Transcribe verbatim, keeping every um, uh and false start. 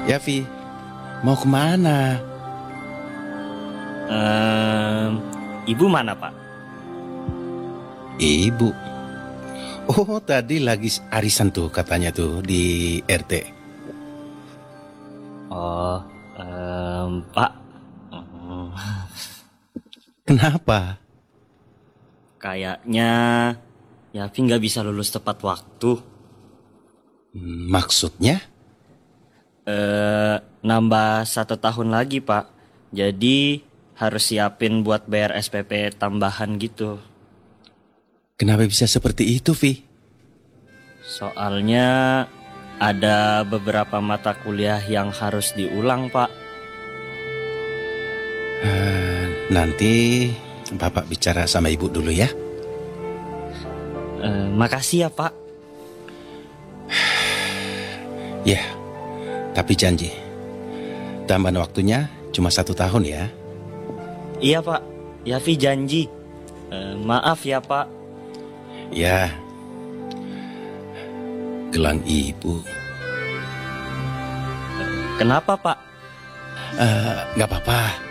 Ya, Vi, mau kemana? Ehm, Ibu mana, Pak? Ibu. Oh, tadi lagi arisan tuh katanya tuh di R T. Oh, em, Pak. Hmm, Kenapa? Kayaknya Yafi nggak bisa lulus tepat waktu. Hmm, Maksudnya? Eh, Nambah satu tahun lagi, Pak. Jadi harus siapin buat bayar S P P tambahan gitu. Kenapa bisa seperti itu, Vi? Soalnya ada beberapa mata kuliah yang harus diulang, Pak. Eh, nanti Bapak bicara sama Ibu dulu ya. Eh, makasih ya, Pak. Ya, tapi janji. Tambahan waktunya cuma satu tahun ya. Iya, Pak. Yafi janji. Eh, maaf ya, Pak. Ya, gelang Ibu. Kenapa, Pak? Eh, nggak apa-apa.